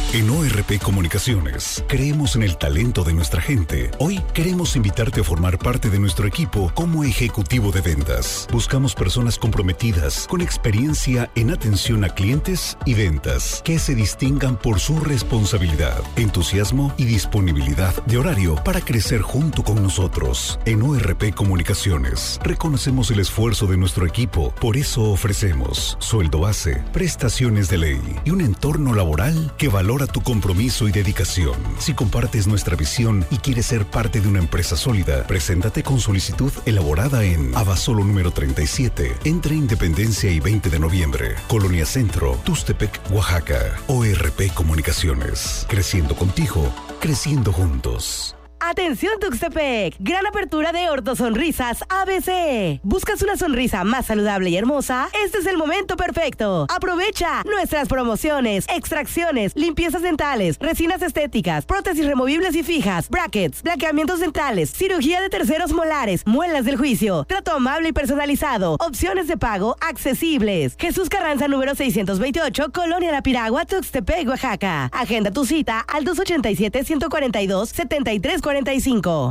En ORP Comunicaciones, creemos en el talento de nuestra gente. Hoy queremos invitarte a formar parte de nuestro equipo como ejecutivo de ventas. Buscamos personas comprometidas, con experiencia en atención a clientes y ventas, que se distingan por su responsabilidad, entusiasmo y disponibilidad de horario para crecer junto con nosotros. En ORP Comunicaciones, reconocemos el esfuerzo de nuestro equipo. Por eso ofrecemos sueldo base, prestaciones de ley y un entorno laboral que valora tu compromiso y dedicación. Si compartes nuestra visión y quieres ser parte de una empresa sólida, preséntate con solicitud elaborada en Abasolo número 37, entre Independencia y 20 de noviembre, Colonia Centro, Tuxtepec, Oaxaca. ORP Comunicaciones. Creciendo contigo, creciendo juntos. Atención Tuxtepec, gran apertura de Ortosonrisas ABC. ¿Buscas una sonrisa más saludable y hermosa? Este es el momento perfecto. Aprovecha nuestras promociones, extracciones, limpiezas dentales, resinas estéticas, prótesis removibles y fijas, brackets, blanqueamientos dentales, cirugía de terceros molares, muelas del juicio, trato amable y personalizado, opciones de pago accesibles. Jesús Carranza número 628, Colonia La Piragua, Tuxtepec, Oaxaca. Agenda tu cita al 287-142-7345. Ponte la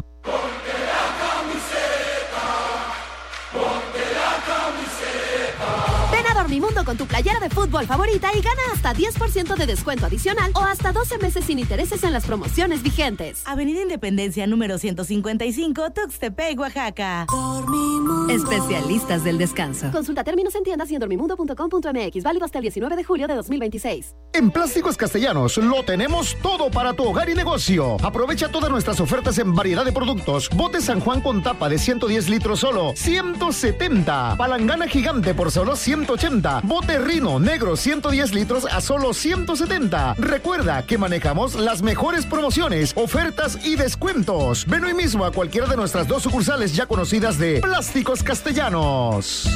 camiseta, ponte la camiseta. Ven a Dormimundo con tu playera de fútbol favorita y gana hasta 10% de descuento adicional o hasta 12 meses sin intereses en las promociones vigentes. Avenida Independencia número 155, Tuxtepec, Oaxaca. Dormimundo. Especialistas del descanso. Consulta términos en tiendas y en dormimundo.com.mx. Válido hasta el 19 de julio de 2026. En Plásticos Castellanos lo tenemos todo para tu hogar y negocio. Aprovecha todas nuestras ofertas en variedad de productos. Bote San Juan con tapa de 110 litros solo 170. Palangana gigante por solo 180. Bote Rino negro 110 litros a solo 170. Recuerda que manejamos las mejores promociones, ofertas y descuentos. Ven hoy mismo a cualquiera de nuestras 2 sucursales ya conocidas de Plásticos Castellanos.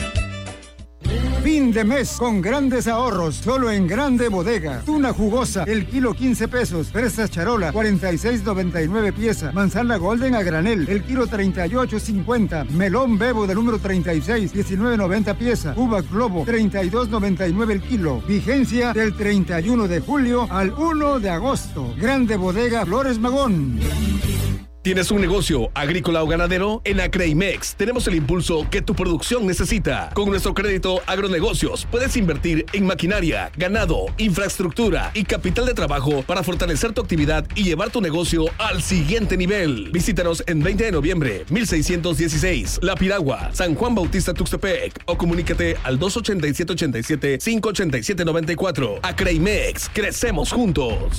Fin de mes con grandes ahorros, solo en Grande Bodega. Tuna jugosa, el kilo 15 pesos. Fresas charola, 46.99 pieza. Manzana golden a granel, el kilo 38.50. Melón bebo de número 36, 19.90 pieza. Uva globo, 32.99 el kilo. Vigencia del 31 de julio al 1 de agosto. Grande Bodega Flores Magón. ¿Tienes un negocio agrícola o ganadero? En Acreimex tenemos el impulso que tu producción necesita. Con nuestro crédito Agronegocios puedes invertir en maquinaria, ganado, infraestructura y capital de trabajo para fortalecer tu actividad y llevar tu negocio al siguiente nivel. Visítanos en 20 de noviembre, 1616, La Piragua, San Juan Bautista, Tuxtepec, o comunícate al 287-587-94. Acreimex, crecemos juntos.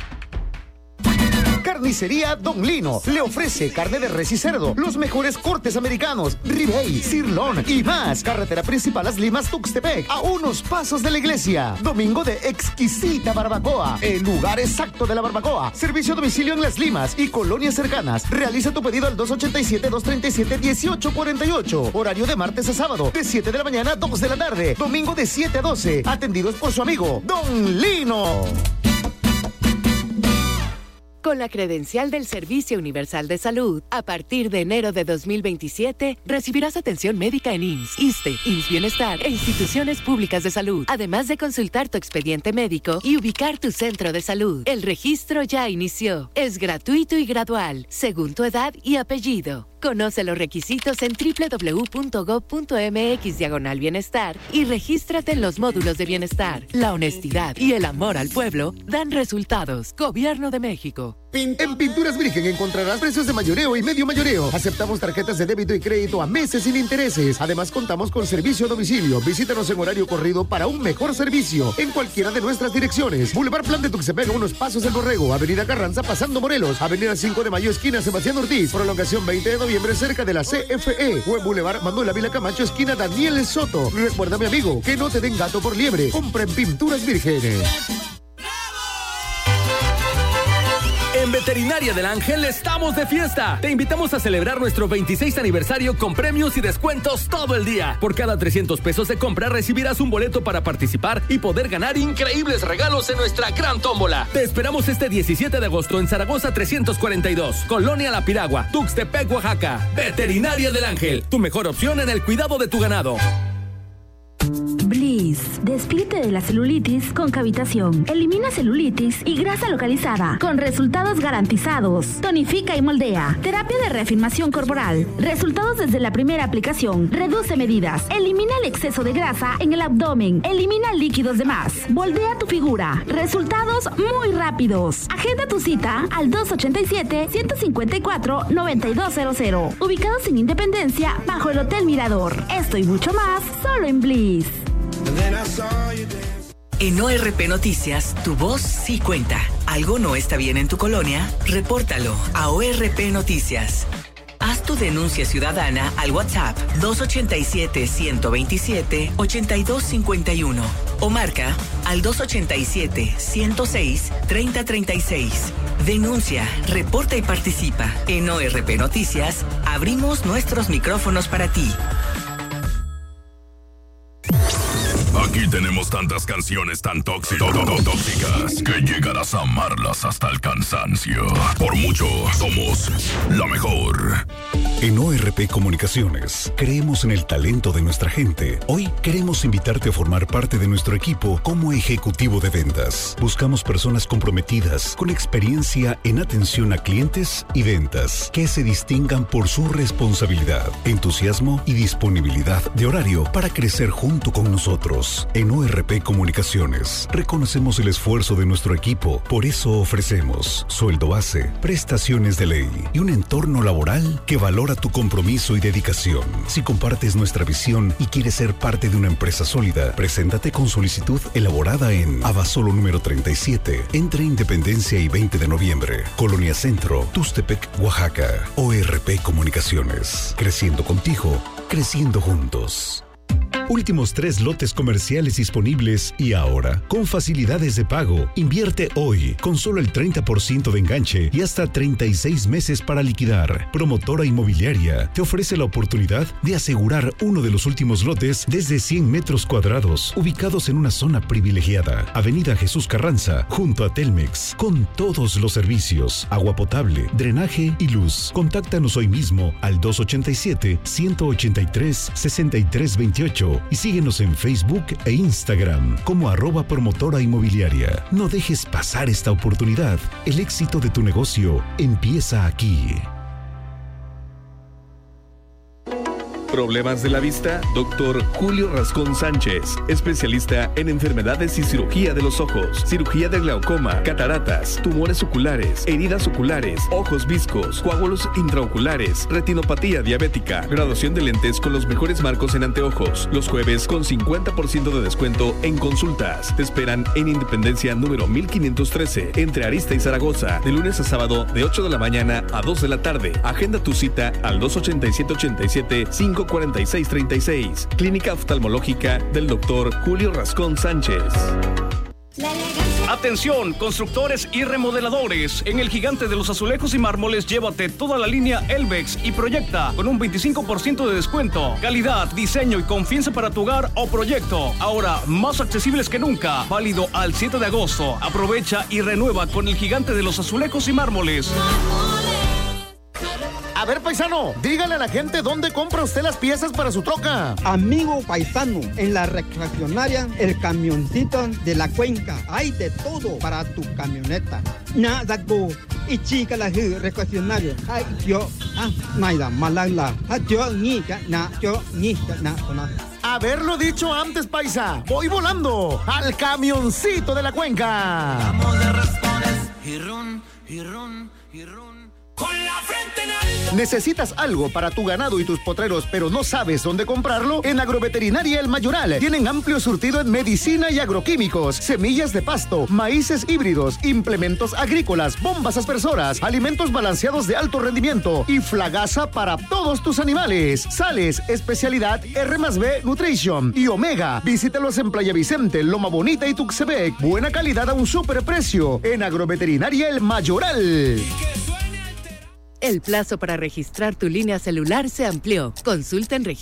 Carnicería Don Lino le ofrece carne de res y cerdo, los mejores cortes americanos, ribeye, sirloin y más. Carretera principal Las Limas, Tuxtepec, a unos pasos de la iglesia. Domingo de exquisita barbacoa, el lugar exacto de la barbacoa. Servicio a domicilio en Las Limas y colonias cercanas. Realiza tu pedido al 287-237-1848. Horario de martes a sábado, de 7 de la mañana a 2 de la tarde. Domingo de 7 a 12. Atendidos por su amigo Don Lino. Con la credencial del Servicio Universal de Salud, a partir de enero de 2027, recibirás atención médica en IMSS, ISSSTE, IMSS Bienestar e instituciones públicas de salud, además de consultar tu expediente médico y ubicar tu centro de salud. El registro ya inició. Es gratuito y gradual, según tu edad y apellido. Conoce los requisitos en www.gov.mx/bienestar y regístrate en los módulos de bienestar. La honestidad y el amor al pueblo dan resultados. Gobierno de México. En Pinturas Virgen encontrarás precios de mayoreo y medio mayoreo. Aceptamos tarjetas de débito y crédito a meses sin intereses. Además, contamos con servicio a domicilio. Visítanos en horario corrido para un mejor servicio en cualquiera de nuestras direcciones. Boulevard Plan de Tuxtepec, a unos pasos del Borrego. Avenida Carranza, pasando Morelos. Avenida 5 de Mayo, esquina Sebastián Ortiz. Prolongación 20 de noviembre, cerca de la CFE. O en Boulevard Manuel Ávila Camacho, esquina Daniel Soto. Recuerda, mi amigo, que no te den gato por liebre. Compra en Pinturas Virgen. En Veterinaria del Ángel estamos de fiesta. Te invitamos a celebrar nuestro 26 aniversario con premios y descuentos todo el día. Por cada 300 pesos de compra recibirás un boleto para participar y poder ganar increíbles regalos en nuestra gran tómbola. Te esperamos este 17 de agosto en Zaragoza 342, Colonia La Piragua, Tuxtepec, Oaxaca. Veterinaria del Ángel, tu mejor opción en el cuidado de tu ganado. Bliss, celulitis. Despídete de la celulitis con cavitación. Elimina celulitis y grasa localizada con resultados garantizados. Tonifica y moldea. Terapia de reafirmación corporal. Resultados desde la primera aplicación. Reduce medidas. Elimina el exceso de grasa en el abdomen. Elimina líquidos de más. Moldea tu figura. Resultados muy rápidos. Agenda tu cita al 287-154-9200. Ubicados en Independencia, bajo el Hotel Mirador. Esto y mucho más, solo en Bliss. En ORP Noticias, tu voz sí cuenta. ¿Algo no está bien en tu colonia? Repórtalo a ORP Noticias. Haz tu denuncia ciudadana al WhatsApp 287-127-8251 o marca al 287-106-3036. Denuncia, reporta y participa. En ORP Noticias, abrimos nuestros micrófonos para ti. Aquí tenemos tantas canciones tan tóxicas que llegarás a amarlas hasta el cansancio. Por mucho, somos la mejor. En ORP Comunicaciones, creemos en el talento de nuestra gente. Hoy queremos invitarte a formar parte de nuestro equipo como ejecutivo de ventas. Buscamos personas comprometidas, con experiencia en atención a clientes y ventas, que se distingan por su responsabilidad, entusiasmo y disponibilidad de horario para crecer junto con nosotros. En ORP Comunicaciones, reconocemos el esfuerzo de nuestro equipo. Por eso ofrecemos sueldo base, prestaciones de ley y un entorno laboral que valora tu compromiso y dedicación. Si compartes nuestra visión y quieres ser parte de una empresa sólida, preséntate con solicitud elaborada en Abasolo número 37, entre Independencia y 20 de noviembre, Colonia Centro, Tustepec, Oaxaca. ORP Comunicaciones, creciendo contigo, creciendo juntos. Últimos 3 lotes comerciales disponibles y ahora, con facilidades de pago. Invierte hoy, con solo el 30% de enganche y hasta 36 meses para liquidar. Promotora Inmobiliaria te ofrece la oportunidad de asegurar uno de los últimos lotes desde 100 metros cuadrados, ubicados en una zona privilegiada. Avenida Jesús Carranza, junto a Telmex, con todos los servicios, agua potable, drenaje y luz. Contáctanos hoy mismo al 287-183-6328 y síguenos en Facebook e Instagram como @promotora inmobiliaria. No dejes pasar esta oportunidad. El éxito de tu negocio empieza aquí. ¿Problemas de la vista? Dr. Julio Rascón Sánchez, especialista en enfermedades y cirugía de los ojos, cirugía de glaucoma, cataratas, tumores oculares, heridas oculares, ojos viscos, coágulos intraoculares, retinopatía diabética, graduación de lentes con los mejores marcos en anteojos. Los jueves con 50% de descuento en consultas. Te esperan en Independencia número 1513, entre Arista y Zaragoza, de lunes a sábado de 8 de la mañana a 2 de la tarde. Agenda tu cita al 287-87-546-36. Clínica Oftalmológica del Dr. Julio Rascón Sánchez. Atención, constructores y remodeladores. En el Gigante de los Azulejos y Mármoles, llévate toda la línea Elvex y proyecta con un 25% de descuento. Calidad, diseño y confianza para tu hogar o proyecto. Ahora más accesibles que nunca. Válido al 7 de agosto. Aprovecha y renueva con el Gigante de los Azulejos y Mármoles. A ver, paisano, dígale a la gente dónde compra usted las piezas para su troca. Amigo paisano, en la refaccionaria, el camioncito de la Cuenca. Hay de todo para tu camioneta. Nada y chica la refaccionaria. Ay, yo, naida, malala. Yo, Haberlo dicho antes, paisa. Voy volando al camioncito de la Cuenca. Vamos de raspones y run, y run, y run. Con la frente en alto. ¿Necesitas algo para tu ganado y tus potreros, pero no sabes dónde comprarlo? En Agroveterinaria El Mayoral tienen amplio surtido en medicina y agroquímicos, semillas de pasto, maíces híbridos, implementos agrícolas, bombas aspersoras, alimentos balanceados de alto rendimiento y flagaza para todos tus animales. Sales, especialidad R+B Nutrition y Omega. Visítalos en Playa Vicente, Loma Bonita y Tuxtepec. Buena calidad a un superprecio en Agroveterinaria El Mayoral. El plazo para registrar tu línea celular se amplió. Consulta en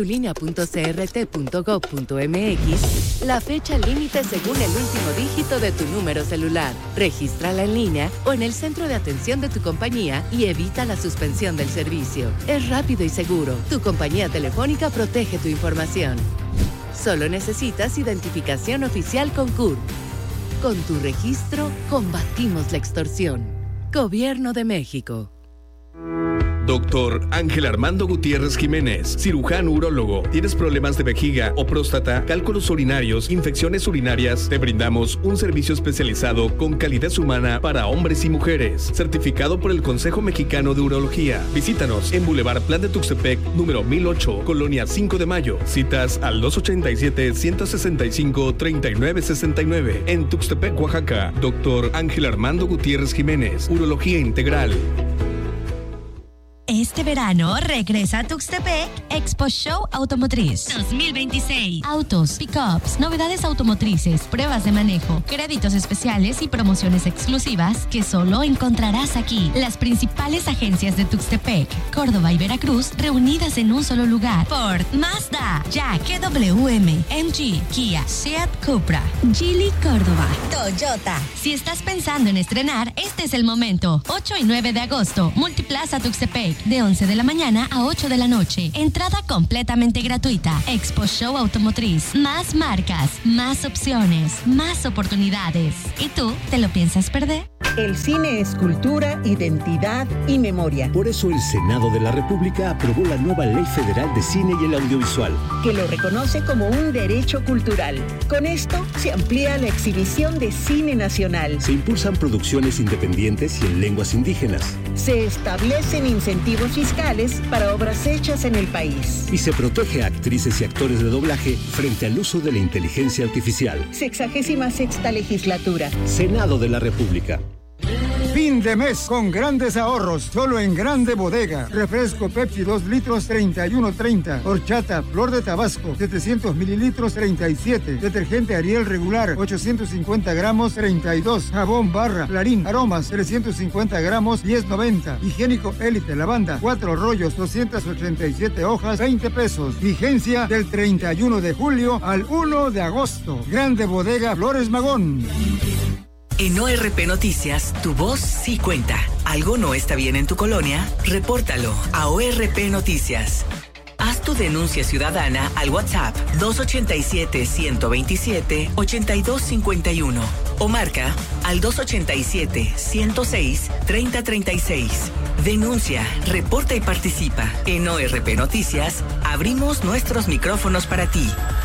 registratulinea.crt.gov.mx la fecha límite según el último dígito de tu número celular. Regístrala en línea o en el centro de atención de tu compañía y evita la suspensión del servicio. Es rápido y seguro. Tu compañía telefónica protege tu información. Solo necesitas identificación oficial con CURP. Con tu registro, combatimos la extorsión. Gobierno de México. Doctor Ángel Armando Gutiérrez Jiménez, cirujano urólogo. ¿Tienes problemas de vejiga o próstata, cálculos urinarios, infecciones urinarias? Te brindamos un servicio especializado con calidez humana para hombres y mujeres, certificado por el Consejo Mexicano de Urología. Visítanos en Boulevard Plan de Tuxtepec, número 1008, Colonia 5 de Mayo. Citas al 287-165-3969. En Tuxtepec, Oaxaca. Doctor Ángel Armando Gutiérrez Jiménez, Urología Integral. Este verano regresa a Tuxtepec Expo Show Automotriz 2026. Autos, pickups, novedades automotrices, pruebas de manejo, créditos especiales y promociones exclusivas que solo encontrarás aquí. Las principales agencias de Tuxtepec, Córdoba y Veracruz reunidas en un solo lugar. Ford, Mazda, Jack, KWM, MG, Kia, Seat, Cupra, Geely Córdoba, Toyota. Si estás pensando en estrenar, este es el momento. 8 y 9 de agosto, Multiplaza Tuxtepec. De 11 de la mañana a 8 de la noche. Entrada completamente gratuita. Expo Show Automotriz. Más marcas, más opciones, más oportunidades. ¿Y tú te lo piensas perder? El cine es cultura, identidad y memoria. Por eso el Senado de la República aprobó la nueva Ley Federal de Cine y el Audiovisual, que lo reconoce como un derecho cultural. Con esto se amplía la exhibición de cine nacional. Se impulsan producciones independientes y en lenguas indígenas. Se establecen incentivos fiscales para obras hechas en el país. Y se protege a actrices y actores de doblaje frente al uso de la inteligencia artificial. 66ª legislatura. Senado de la República. Fin de mes con grandes ahorros, solo en Grande Bodega. Refresco Pepsi 2 litros, 31.30. Horchata, Flor de Tabasco, 700 mililitros, 37. Detergente Ariel regular, 850 gramos, 32. Jabón Barra, Clarín, Aromas, 350 gramos, 10.90. Higiénico Élite Lavanda, 4 rollos, 287 hojas, 20 pesos. Vigencia del 31 de julio al 1 de agosto. Grande Bodega Flores Magón. En ORP Noticias, tu voz sí cuenta. ¿Algo no está bien en tu colonia? Repórtalo a ORP Noticias. Haz tu denuncia ciudadana al WhatsApp 287-127-8251 o marca al 287-106-3036. Denuncia, reporta y participa. En ORP Noticias abrimos nuestros micrófonos para ti.